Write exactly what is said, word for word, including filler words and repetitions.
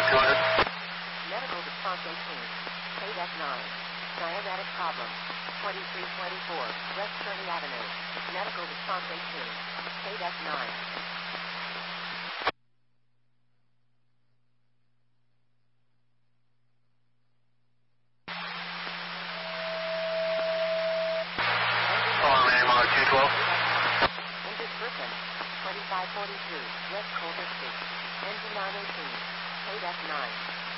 two hundred. Medical response eighteen. K D E C nine. Diabetic problem. twenty-three twenty-four. West Kearney Avenue. Medical response eighteen. K D E C nine. two twelve. Injured person. twenty-five forty-two. West Colter Street. Engine nine eighteen. K D E C nine.